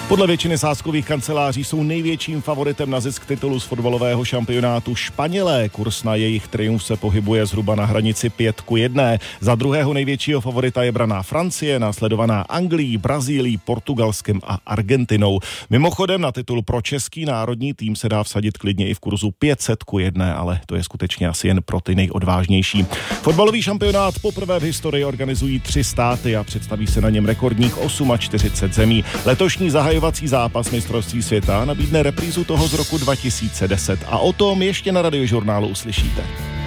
Podle většiny sázkových kanceláří jsou největším favoritem na zisk titulu z fotbalového šampionátu Španělé. Kurz na jejich triumf se pohybuje zhruba na hranici 5:1. Za druhého největšího favorita je braná Francie, následovaná Anglií, Brazílií, Portugalskem a Argentinou. Mimochodem na titul pro český národní tým se dá vsadit klidně i v kurzu 500:1, ale to je skutečně asi jen pro ty nejodvážnější. Fotbalový šampionát poprvé v historii organizují 3 státy a představí se na něm rekordních 48 zemí. Letošní zahajovací zápas mistrovství světa nabídne reprízu toho z roku 2010 a o tom ještě na Radiožurnálu uslyšíte.